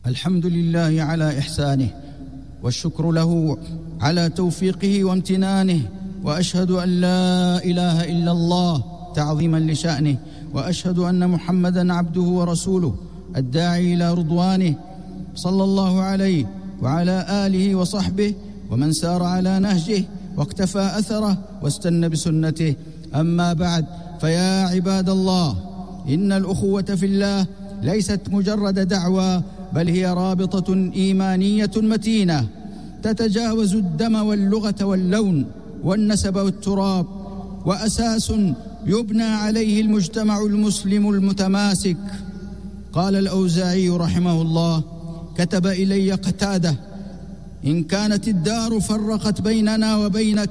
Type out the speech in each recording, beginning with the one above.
الحمد لله على إحسانه، والشكر له على توفيقه وامتنانه، وأشهد أن لا إله إلا الله تعظيما لشأنه، وأشهد أن محمدًا عبده ورسوله الداعي إلى رضوانه، صلى الله عليه وعلى آله وصحبه ومن سار على نهجه واقتفى أثره واستنى بسنته. أما بعد، فيا عباد الله، إن الأخوة في الله ليست مجرد دعوة، بل هي رابطة إيمانية متينة تتجاوز الدم واللغة واللون والنسب والتراب، وأساس يبنى عليه المجتمع المسلم المتماسك. قال الأوزاعي رحمه الله: كتب إلي قتادة: إن كانت الدار فرقت بيننا وبينك،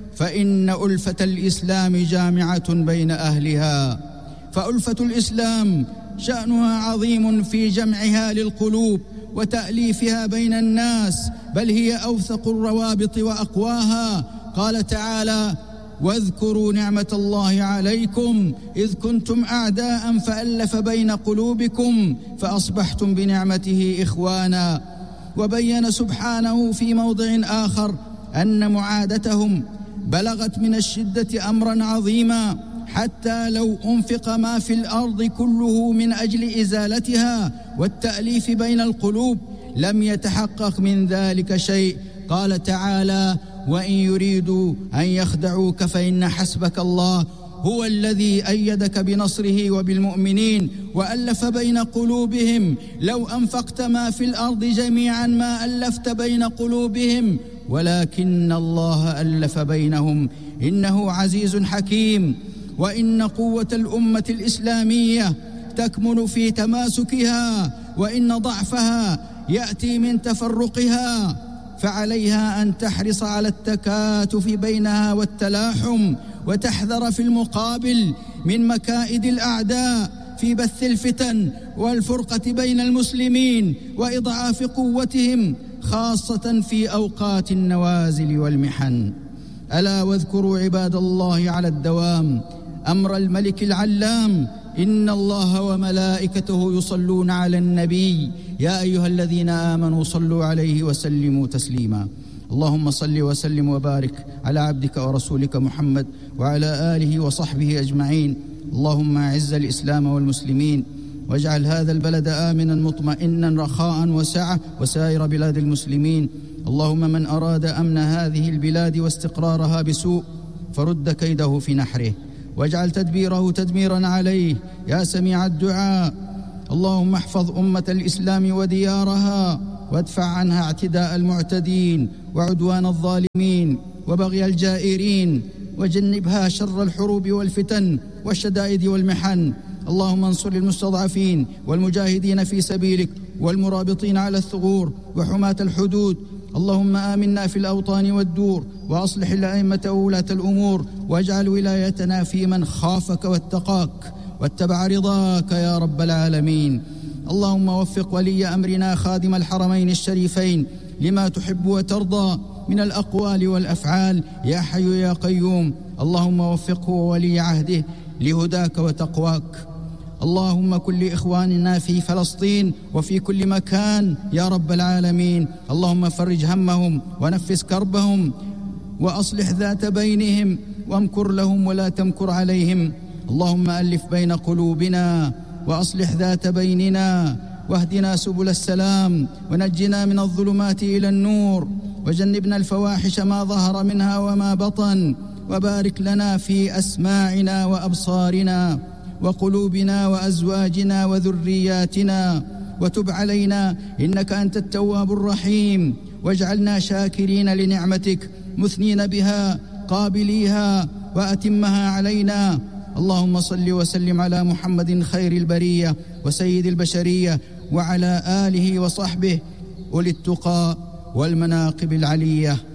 فإن ألفة الإسلام جامعة بين أهلها. فألفة الإسلام شأنها عظيم في جمعها للقلوب وتأليفها بين الناس، بل هي أوثق الروابط وأقواها. قال تعالى: واذكروا نعمة الله عليكم إذ كنتم أعداء فألف بين قلوبكم فأصبحتم بنعمته إخوانا. وبين سبحانه في موضع آخر أن معادتهم بلغت من الشدة أمرا عظيما، حتى لو أنفق ما في الأرض كله من أجل إزالتها والتأليف بين القلوب لم يتحقق من ذلك شيء. قال تعالى: وإن يريدوا أن يخدعوك فإن حسبك الله هو الذي أيدك بنصره وبالمؤمنين وألف بين قلوبهم لو أنفقت ما في الأرض جميعا ما ألفت بين قلوبهم ولكن الله ألف بينهم إنه عزيز حكيم. وإن قوة الأمة الإسلامية تكمن في تماسكها، وإن ضعفها يأتي من تفرقها، فعليها أن تحرص على التكاتف بينها والتلاحم، وتحذر في المقابل من مكائد الأعداء في بث الفتن والفرقة بين المسلمين وإضعاف قوتهم، خاصة في أوقات النوازل والمحن. ألا واذكروا عباد الله على الدوام أمر الملك العلام: إن الله وملائكته يصلون على النبي يا أيها الذين آمنوا صلوا عليه وسلموا تسليما. اللهم صل وسلم وبارك على عبدك ورسولك محمد وعلى آله وصحبه أجمعين. اللهم أعز الإسلام والمسلمين، واجعل هذا البلد آمنا مطمئنا رخاء وسعة وسائر بلاد المسلمين. اللهم من أراد أمن هذه البلاد واستقرارها بسوء فرد كيده في نحره، واجعل تدبيره تدميرا عليه يا سميع الدعاء. اللهم احفظ أمة الإسلام وديارها، وادفع عنها اعتداء المعتدين وعدوان الظالمين وبغي الجائرين، وجنبها شر الحروب والفتن والشدائد والمحن. اللهم انصر المستضعفين والمجاهدين في سبيلك والمرابطين على الثغور وحماة الحدود. اللهم آمنا في الأوطان والدور، وأصلح الأئمة وولاة الأمور، واجعل ولايتنا في من خافك واتقاك واتبع رضاك يا رب العالمين. اللهم وفق ولي أمرنا خادم الحرمين الشريفين لما تحب وترضى من الأقوال والأفعال يا حي يا قيوم. اللهم وفقه وولي عهده لهداك وتقواك. اللهم كن لإخواننا في فلسطين وفي كل مكان يا رب العالمين. اللهم فرج همهم ونفس كربهم وأصلح ذات بينهم، وامكر لهم ولا تمكر عليهم. اللهم ألف بين قلوبنا وأصلح ذات بيننا، واهدنا سبل السلام، ونجنا من الظلمات إلى النور، وجنبنا الفواحش ما ظهر منها وما بطن، وبارك لنا في أسماعنا وأبصارنا وقلوبنا وأزواجنا وذرياتنا، وتب علينا إنك أنت التواب الرحيم، واجعلنا شاكرين لنعمتك مثنين بها قابليها وأتمها علينا. اللهم صل وسلم على محمد خير البرية وسيد البشرية وعلى آله وصحبه أولي التقى والمناقب العلية.